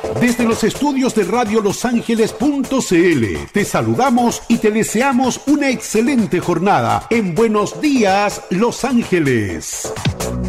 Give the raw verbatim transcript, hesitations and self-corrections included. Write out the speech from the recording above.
Desde los estudios de Radio Los Ángeles punto c l te saludamos y te deseamos una excelente jornada en Buenos Días, Los Ángeles.